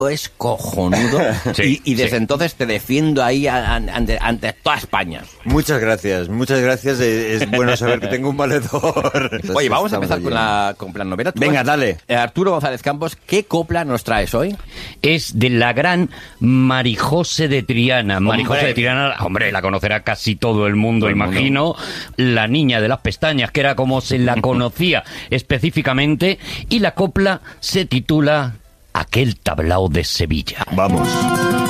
es cojonudo. Sí, y desde sí. entonces te defiendo ahí ante toda España. Muchas gracias. Es bueno saber que tengo un valedor. Oye, vamos a Estamos empezar con la novela. Venga, dale. Arturo González Campos, ¿qué copla nos traes hoy? Es de la gran Marijose de Triana. Marijose de Triana, hombre, la conocerá casi todo el mundo, imagino. La niña de las pestañas, que era como se la conocía específicamente. Y la copla se titula Aquel tablao de Sevilla. Vamos.